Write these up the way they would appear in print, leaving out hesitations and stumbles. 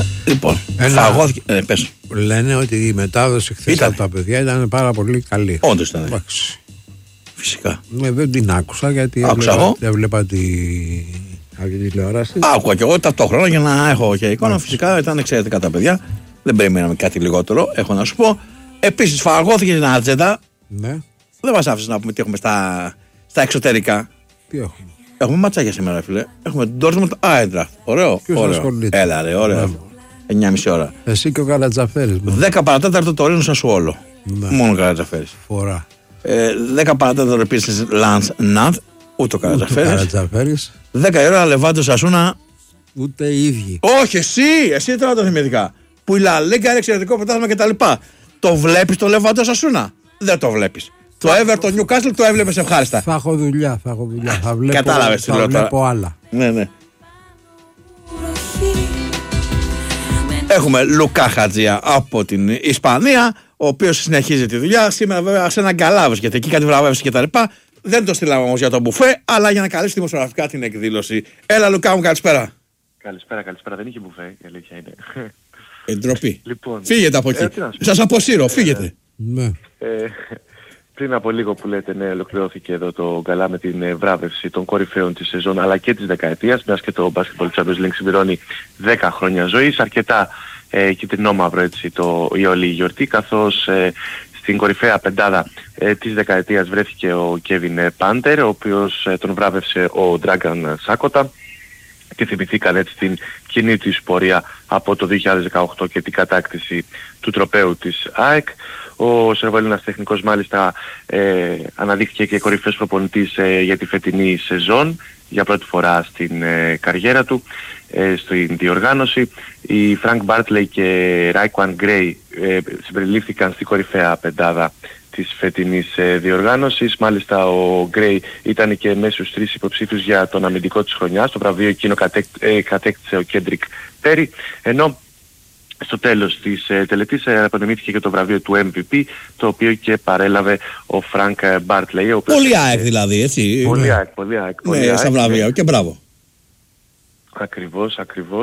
Λοιπόν, φαγώθηκε. Πες. Λένε ότι η μετάδοση χθες από τα παιδιά ήταν πάρα πολύ καλή. Όντως ήταν. Φυσικά. Δεν την άκουσα γιατί έβλεπα τη τηλεόραση. Άκουγα κι εγώ ταυτόχρονα για να έχω και εικόνα. Φυσικά ήταν εξαιρετικά τα παιδιά. Δεν περιμέναμε κάτι λιγότερο, έχω να σου πω. Επίσης, φαγώθηκε την ατζέντα. Ναι. Δεν μας άφησε να πούμε τι έχουμε στα εξωτερικά. Τι έχουμε? Έχουμε ματσάκια σήμερα, φίλε. Έχουμε την Dortmund Eintracht. Ωραίο. Έλα, ρε, ωραίο. 9,5 ώρα. Εσύ και ο Καρατζαφέρης. 10 παρατέταρτο το Ρήνο Σασουόλο. Μόνο ο Καρατζαφέρης. Φορά. 10 παρατέταρτο επίσης Λαντς Ναντ. Ούτε ο Καρατζαφέρης. 10 ώρα Λεβάντο Σασούνα. Ούτε οι ίδιοι. Όχι, εσύ τώρα το θυμηθήκα. Που η Λα Λίγκα είναι εξαιρετικό πρωτάθλημα κτλ. Το βλέπεις το Λεβάντο Σασούνα? Δεν το βλέπεις. Το Everton Newcastle το έβλεπες ευχάριστα. Θα έχω δουλειά. Θα βλέπω, κατάλαβες τι λέω τώρα. Βλέπω άλλα. Ναι. Έχουμε Λουκά Χατζία από την Ισπανία, ο οποίος συνεχίζει τη δουλειά. Σήμερα βέβαια σε έναν Καλάβος, γιατί εκεί κάτι βραβεύσει κτλ. Δεν το στείλαμε όμως για τον μπουφέ, αλλά για να καλύψει δημοσιογραφικά την εκδήλωση. Έλα, Λουκά μου, καλησπέρα. Καλησπέρα. Δεν είχε μπουφέ, η αλήθεια είναι. Ντροπή. Λοιπόν, φύγετε από εκεί. Σας αποσύρω, φύγετε. Ναι. Πριν από λίγο που λέτε, ναι, ολοκληρώθηκε εδώ το γκαλά με την βράβευση των κορυφαίων της σεζόν αλλά και της δεκαετίας, μιας και το Basketball Champions League συμπληρώνει 10 χρόνια ζωής. Αρκετά κυτρινόμαυρο έτσι η όλη γιορτή, καθώς στην κορυφαία πεντάδα της δεκαετίας βρέθηκε ο Kevin Panter, ο οποίος τον βράβευσε ο Dragan Sakota. Και θυμηθήκαν έτσι την κοινή της πορεία από το 2018 και την κατάκτηση του τροπαίου της ΑΕΚ. Ο Σερβοέλληνας τεχνικός μάλιστα αναδείχθηκε και κορυφαίος προπονητής για τη φετινή σεζόν για πρώτη φορά στην καριέρα του στην διοργάνωση. Οι Frank Bartley και Raekwon Gray συμπεριλήφθηκαν στην κορυφαία πεντάδα της φετινής διοργάνωσης. Μάλιστα ο Γκρέι ήταν και μέσα στους 3 υποψήφιους για τον αμυντικό της χρονιάς. Το βραβείο εκείνο κατέκτησε ο Κέντρικ Πέρι, ενώ στο τέλος της τελετής απονεμήθηκε και το βραβείο του MVP, το οποίο και παρέλαβε ο Φρανκ Μπάρτλεϊ. Πολύ ΑΕΚ δηλαδή, έτσι. Πολύ ΑΕΚ. Στα βραβεία και μπράβο. Ακριβώς.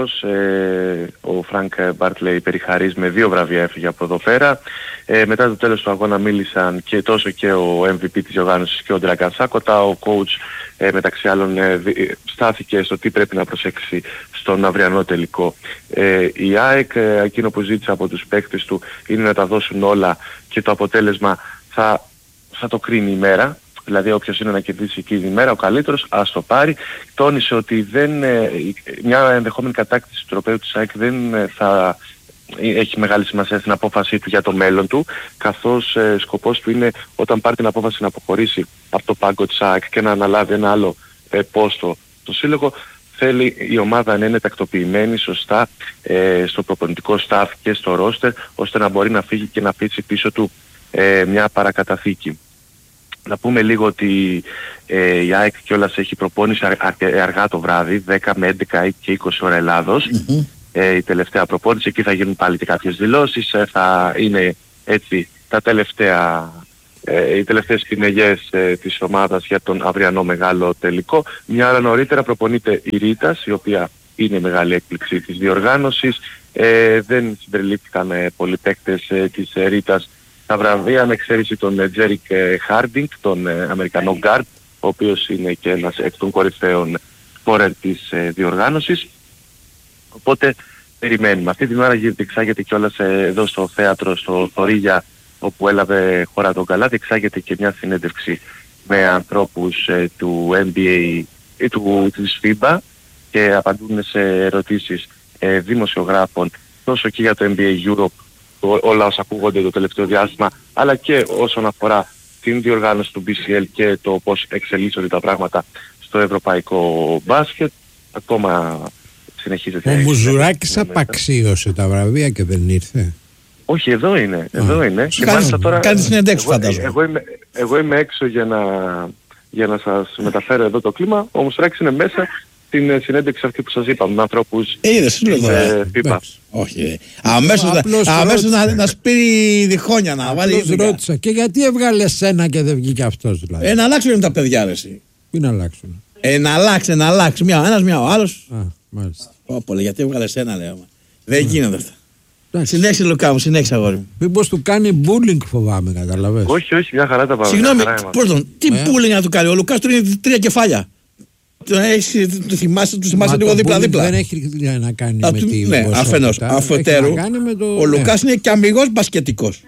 Ο Φρανκ Μπάρτλεϊ περιχαρής με 2 βραβεία έφυγε από εδώ πέρα. Μετά το τέλος του αγώνα μίλησαν και τόσο και ο MVP της διοργάνωσης και ο Dragan Sakota. Ο coach μεταξύ άλλων στάθηκε στο τι πρέπει να προσέξει στον αυριανό τελικό. Η ΑΕΚ, εκείνο που ζήτησε από τους παίκτες του είναι να τα δώσουν όλα και το αποτέλεσμα θα το κρίνει η μέρα. Δηλαδή όποιος είναι να κερδίσει εκείνη τη μέρα, ο καλύτερος ας το πάρει. Τόνισε ότι μια ενδεχόμενη κατάκτηση του τροπαίου της ΑΕΚ δεν θα έχει μεγάλη σημασία στην απόφασή του για το μέλλον του, καθώς σκοπός του είναι όταν πάρει την απόφαση να αποχωρήσει από το πάγκο της ΑΕΚ και να αναλάβει ένα άλλο πόστο στο σύλλογο, θέλει η ομάδα να είναι τακτοποιημένη σωστά στο προπονητικό staff και στο roster, ώστε να μπορεί να φύγει και να αφήσει πίσω του μια παρακαταθήκη. Να πούμε λίγο ότι η ΑΕΚ κιόλας έχει προπόνηση αργά το βράδυ, 10 με 11 και 20 ώρα Ελλάδος. Η τελευταία προπόνηση, εκεί θα γίνουν πάλι και κάποιες δηλώσεις, θα είναι έτσι οι τελευταίες πινελιές της ομάδας για τον αυριανό μεγάλο τελικό. Μια ώρα νωρίτερα προπονείται η Ρίτας, η οποία είναι μεγάλη έκπληξη της διοργάνωσης. Δεν συμπεριλήφθηκαν πολλοί παίκτες της Ρίτας τα βραβεία, με εξαίρεση τον Τζέρικ Χάρντινγκ, τον Αμερικανό γκάρντ, ο οποίος είναι και ένας εκ των κορυφαίων σκόρερ της διοργάνωσης. Οπότε περιμένουμε. Αυτή την ώρα διεξάγεται κιόλας εδώ στο θέατρο, στο Θωρίγια, όπου έλαβε χώρα τον γκαλά, διεξάγεται και μια συνέντευξη με ανθρώπους του NBA ή της FIBA και απαντούν σε ερωτήσεις δημοσιογράφων τόσο και για το NBA Europe, όλα όσα ακούγονται το τελευταίο διάστημα, αλλά και όσον αφορά την διοργάνωση του BCL και το πώς εξελίσσονται τα πράγματα στο ευρωπαϊκό μπάσκετ. Ακόμα συνεχίζεται. Ο Μουζουράκης απαξίωσε τα βραβεία και δεν ήρθε. Όχι, εδώ είναι. Και μάλιστα τώρα κάνει συνεντεύξεις, φαντάζομαι. Εγώ είμαι έξω για να σας μεταφέρω εδώ το κλίμα. Ο Μουζουράκης είναι μέσα στην συνέντευξη αυτή που σας είπα, με ανθρώπους της FIFA. Όχι. Αμέσως να σπείρει διχόνια να βάλει. Ρώτησα, και γιατί έβγαλε ένα και δεν βγήκε αυτός δηλαδή. Να αλλάξουν τα παιδιά ρε εσύ. Τι να αλλάξουν. Να αλλάξει. Ένας μια ο άλλος. Μάλιστα. Όπολε, γιατί έβγαλε ένα λέω. Δεν γίνονται αυτά. Συνέχισε, Λουκά μου, συνέχισε, αγόρι μου. Μήπως του κάνει bullying, φοβάμαι, καταλαβες. Όχι, μια χαρά τα πάμε. Συγγνώμη, τι bullying να του κάνει? Ο Λουκάς του είναι 3 κεφάλια. Του θυμάσαι λίγο δίπλα-δίπλα. Δεν έχει να κάνει με τη αφενός. Αφετέρου, ο Λουκάς είναι και αμιγώς μπασκετικός.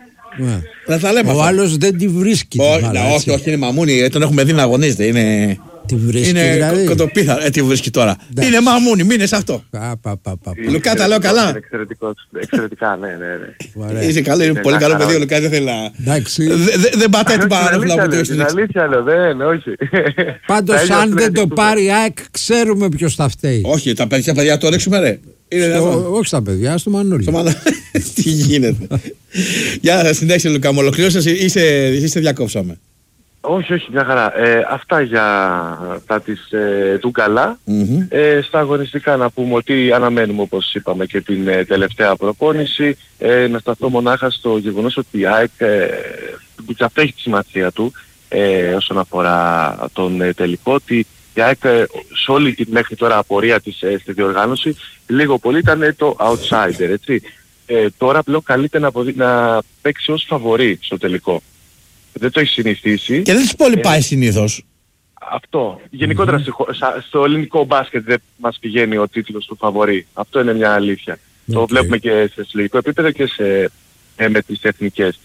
Ο άλλος δεν τη βρίσκει. Όχι, είναι μαμούνι, τον έχουμε δει να αγωνίζεται. Τη βρίσκει δηλαδή. Κοτοπίθα, τη βρίσκει τώρα. Είναι μαμούνι, μείνε σε αυτό. Λουκά, τα λέω καλά. Εξαιρετικά, ναι. Είσαι καλό, είναι πολύ καλό παιδί ο Λουκά, δεν θέλει να. Δεν πατάει την παράδοση που του την αλήθεια λέω, δεν, όχι. Πάντως, αν δεν το πάρει η ΑΕΚ, ξέρουμε ποιος θα φταίει. Όχι, τα παιδιά το ρίξουμε, ρε. Όχι στα παιδιά, στο Μανούλη. Τι γίνεται. Για συνέχισε, Λουκά, μου ολοκλήρωσες ή σε διακόψαμε? Όχι, μια χαρά. Αυτά για τα της Ντουγκαλά. Στα αγωνιστικά να πούμε ότι αναμένουμε, όπως είπαμε, και την τελευταία προπόνηση. Να σταθώ μονάχα στο γεγονός ότι η ΑΕΚ, που και αυτό έχει τη σημασία του όσον αφορά τον τελικό, ότι η ΑΕΚ σε όλη την μέχρι τώρα απορία της στη διοργάνωση λίγο πολύ ήταν το outsider, έτσι. Τώρα πλέον καλείται να παίξει ως φαβορί στο τελικό. Δεν το έχει συνηθίσει. Και δεν της πολύ πάει συνήθως. Αυτό. Γενικότερα στο ελληνικό μπάσκετ δεν μας πηγαίνει ο τίτλος του φαβορί. Αυτό είναι μια αλήθεια. Το βλέπουμε και σε συλλογικό επίπεδο και με τις εθνικές.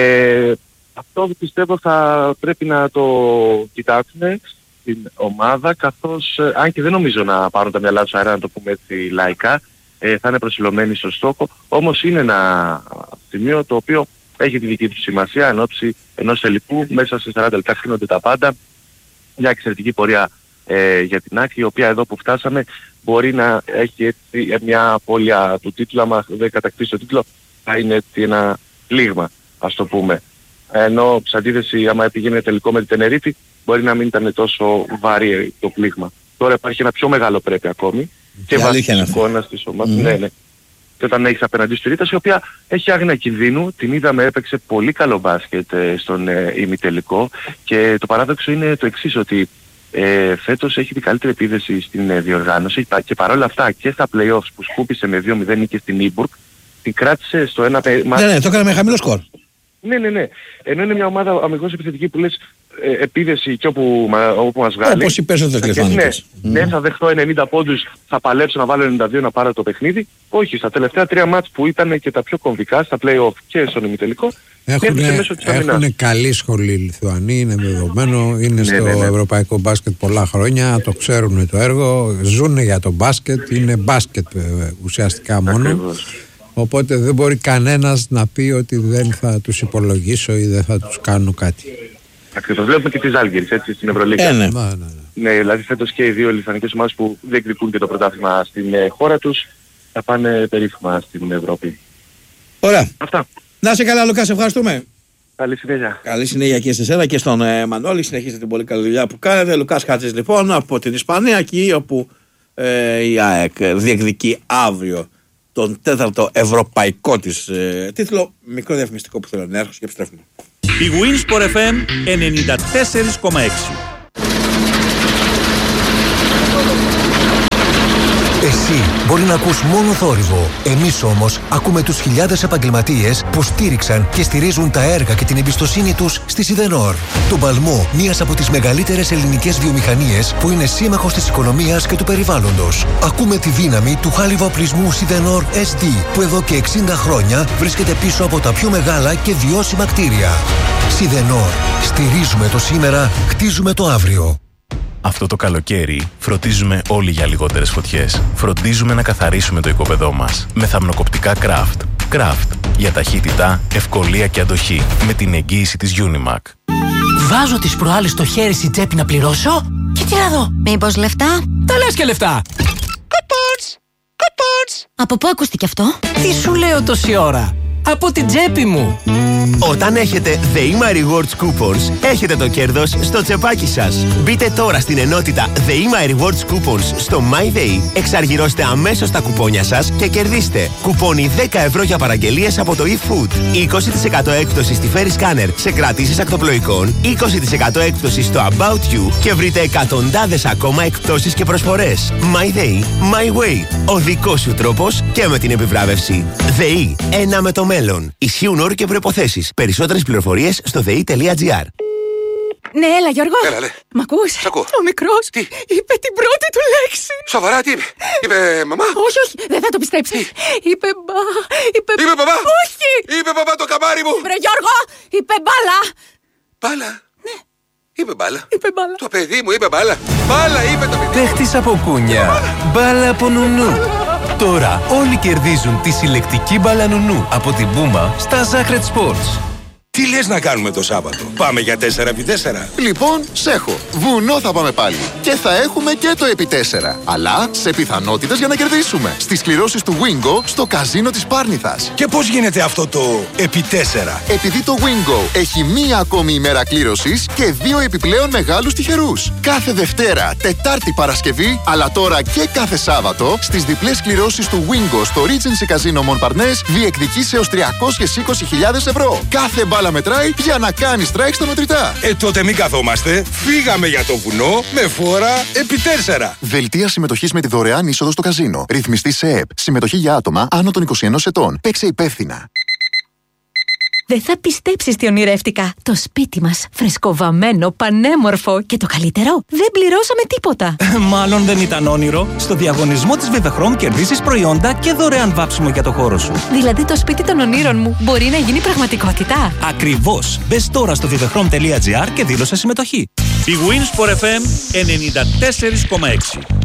Αυτό πιστεύω θα πρέπει να το κοιτάξουμε στην ομάδα, καθώς, αν και δεν νομίζω να πάρουν τα μυαλά τους αέρα, να το πούμε έτσι λαϊκά, θα είναι προσιλωμένοι στο στόχο. Όμως είναι ένα σημείο το οποίο έχει τη δική του σημασία εν ώψη ενός τελικού. Μέσα σε 40 λεπτά κρίνονται τα πάντα. Μια εξαιρετική πορεία για την ΑΕΚ, η οποία εδώ που φτάσαμε μπορεί να έχει έτσι μια απώλεια του τίτλου. Άμα δεν κατακτήσει το τίτλο θα είναι έτσι ένα πλήγμα, ας το πούμε. Ενώ σε αντίθεση, άμα πηγαίνει τελικό με την Τενερίφη, μπορεί να μην ήταν τόσο βαρύ το πλήγμα. Τώρα υπάρχει ένα πιο μεγάλο πρέπει ακόμη και βάσει της εικόνας της ομάδας. Ναι. Και όταν έχεις απέναντι στη Ρήτας, η οποία έχει άγνοια κινδύνου, την είδαμε, έπαιξε πολύ καλό μπάσκετ στον ημιτελικό, και το παράδοξο είναι το εξής, ότι φέτος έχει την καλύτερη επίδεση στην διοργάνωση και παρόλα αυτά και στα play-offs που σκούπισε με 2-0 νίκες στην Ίμπουργκ, την κράτησε στο ένα μάτι. Ναι, το έκανε με χαμηλό σκορ. Ναι. Ενώ είναι μια ομάδα αμυγός επιθετική που λες επίδεση και όπου μας βγάλει. Όπως οι περισσότερες λεφτάνικες. Ναι, θα δεχτώ 90 πόντους, θα παλέψω να βάλω 92 να πάρω το παιχνίδι. Όχι, στα τελευταία 3 μάτς που ήταν και τα πιο κομβικά, στα play-off και στον ημιτελικό, έχουν καλή σχολή οι Λιθουανοί, είναι δεδομένο, είναι στο ευρωπαϊκό μπάσκετ πολλά χρόνια, το ξέρουν το έργο, ζουν για το μπάσκετ, είναι μπάσκετ ουσιαστικά μόνο. Ακριβώς. Οπότε δεν μπορεί κανένας να πει ότι δεν θα τους υπολογίσω ή δεν θα τους κάνω κάτι. Ακριβώς. Βλέπουμε και τις Ζάλγκιρις, έτσι, στην Ευρωλίγα. Ναι, δηλαδή φέτος και οι δύο λιθουανικές ομάδες που διεκδικούν και το πρωτάθλημα στην χώρα τους θα πάνε περίφημα στην Ευρώπη. Ωραία. Αυτά. Να είσαι καλά, Λουκά, σε ευχαριστούμε. Καλή συνέχεια. Καλή συνέχεια και σε εσένα και στον Μανώλη. Συνεχίζετε την πολύ καλή δουλειά που κάνετε. Λουκάς Χάτσης λοιπόν από την Ισπανία, εκεί όπου η ΑΕΚ διεκδικεί αύριο τον 4ο ευρωπαϊκό της τίτλο. Μικρό διαφημιστικό που θέλω να έρχομαι και επιστρέφουμε. Η Winsport FM 94,6. Εσύ μπορεί να ακούς μόνο θόρυβο. Εμείς όμως ακούμε τους χιλιάδες επαγγελματίες που στήριξαν και στηρίζουν τα έργα και την εμπιστοσύνη τους στη Σιδενόρ. Τον παλμό μιας από τις μεγαλύτερες ελληνικές βιομηχανίες που είναι σύμμαχος της οικονομίας και του περιβάλλοντος. Ακούμε τη δύναμη του χάλιβα-οπλισμού Σιδενόρ SD, που εδώ και 60 χρόνια βρίσκεται πίσω από τα πιο μεγάλα και βιώσιμα κτίρια. Σιδενόρ. Στηρίζουμε το σήμερα, χτίζουμε το αύριο. Αυτό το καλοκαίρι φροντίζουμε όλοι για λιγότερες φωτιές. Φροντίζουμε να καθαρίσουμε το οικόπεδό μας με θαμνοκοπτικά Craft. Craft για ταχύτητα, ευκολία και αντοχή με την εγγύηση της Unimac. Βάζω τις προάλλες στο χέρι στην τσέπη να πληρώσω και τι να δω. Μήπως λεφτά? Τα λες και λεφτά. Coupons! Από πού ακούστηκε αυτό? Τι σου λέω τόση ώρα. από την τσέπη μου. Όταν έχετε The Rewards Coupons, έχετε το κέρδος στο τσεπάκι σας. Μπείτε τώρα στην ενότητα The Rewards Coupons στο MyDay, εξαργυρώστε αμέσως τα κουπόνια σας και κερδίστε κουπόνι 10 ευρώ για παραγγελίες από το eFood, 20% έκπτωση στη Ferry Scanner σε κρατήσεις ακτοπλοϊκών, 20% έκπτωση στο About You και βρείτε εκατοντάδες ακόμα εκπτώσεις και προσφορές. MyDay, My Way. Ο δικός σου τρόπος και με την επιβράβευση. ΔΕΗ, ένα με το μέλλον. Ισχύουν όροι και προϋποθέσεις. Περισσότερες πληροφορίες στο ΔΕΗ.gr. Ναι, έλα Γιώργο. Έλα, ναι. Μ' ακούς? Σ' ακούω. Ο μικρός είπε την πρώτη του λέξη. Σοβαρά, τι είπε? Είπε μαμά? Όχι, δεν θα το πιστέψεις. Είπε μπαμπά? Όχι. Είπε μπαμπά το καμάρι μου. Βρε Γιώργο, είπε μπάλα. Μπάλα? Ναι. Είπε μπάλα. Είπε μπάλα. Το παιδί μου είπε μπάλα. Μπάλα είπε το παιδί. Παίχτης από κούνια. Μπάλα από νουνού. Τώρα όλοι κερδίζουν τη συλλεκτική μπάλα νουνού από την Puma στα Zacred Sports. Τι λες να κάνουμε το Σάββατο? Πάμε για 4x4? Λοιπόν, σέχω. Βουνό θα πάμε πάλι. Και θα έχουμε και το επί 4. Αλλά σε πιθανότητες για να κερδίσουμε. Στις κληρώσεις του Wingo στο καζίνο της Πάρνηθας. Και πώς γίνεται αυτό το επί 4? Επειδή το Wingo έχει μία ακόμη ημέρα κλήρωσης και 2 επιπλέον μεγάλους τυχερούς. Κάθε Δευτέρα, Τετάρτη, Παρασκευή, αλλά τώρα και κάθε Σάββατο, στις διπλές κληρώσεις του Wingo στο Regency Casino Montparnasse διεκδικείς έως 320.000 ευρώ. Κάθε μπάλα μετράει για να κάνεις strike στα μετρητά. Τότε μην καθόμαστε. Φύγαμε για το βουνό με φόρα επί 4. Δελτία συμμετοχής με τη δωρεάν είσοδο στο καζίνο. Ρυθμιστή σε ΕΕΠ. Συμμετοχή για άτομα άνω των 21 ετών. Παίξε υπεύθυνα. Δεν θα πιστέψεις τι ονειρεύτηκα. Το σπίτι μας, φρεσκοβαμμένο, πανέμορφο και το καλύτερο, δεν πληρώσαμε τίποτα. Μάλλον δεν ήταν όνειρο. Στο διαγωνισμό της Vivechrome κερδίσεις προϊόντα και δωρεάν βάψιμο για το χώρο σου. Δηλαδή το σπίτι των ονείρων μου μπορεί να γίνει πραγματικότητα. Ακριβώς. Μπες τώρα στο vivechrome.gr και δήλωσε συμμετοχή. Η Winsport FM 94,6.